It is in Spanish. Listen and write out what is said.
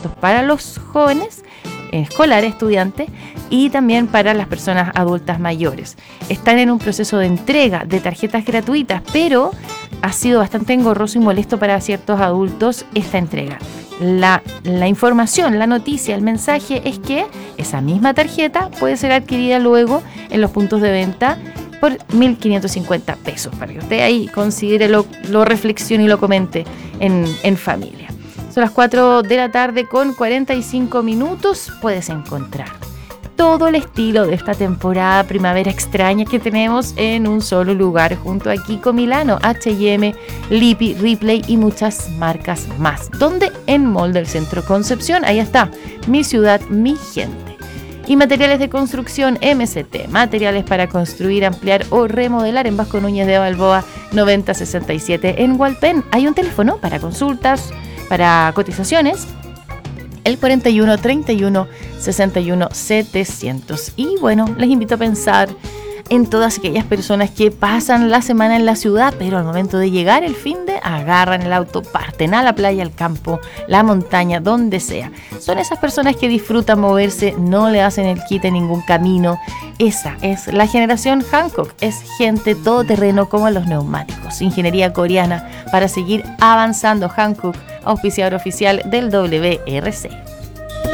descuentos para los jóvenes, escolares, estudiantes, y también para las personas adultas mayores. Están en un proceso de entrega de tarjetas gratuitas, pero ha sido bastante engorroso y molesto para ciertos adultos esta entrega. La información, la noticia, el mensaje es que esa misma tarjeta puede ser adquirida luego en los puntos de venta por 1.550 pesos, para que usted ahí considere, lo reflexione y lo comente en familia. Son las 4 de la tarde con 45 minutos. Puedes encontrar todo el estilo de esta temporada primavera extraña que tenemos en un solo lugar, junto a Kiko Milano, H&M, Lipi, Ripley y muchas marcas más. ¿Dónde? En Mall del Centro Concepción. Ahí está, mi ciudad, mi gente. Y materiales de construcción MCT, materiales para construir, ampliar o remodelar en Vasco Núñez de Balboa 9067 en Hualpén. Hay un teléfono para consultas, para cotizaciones, el 41 31 61 700. Y bueno, les invito a pensar en todas aquellas personas que pasan la semana en la ciudad, pero al momento de llegar el finde, agarran el auto, parten a la playa, al campo, la montaña, donde sea. Son esas personas que disfrutan moverse, no le hacen el quite en ningún camino. Esa es la generación Hankook, es gente todoterreno como los neumáticos. Ingeniería coreana para seguir avanzando. Hankook, auspiciador oficial del WRC.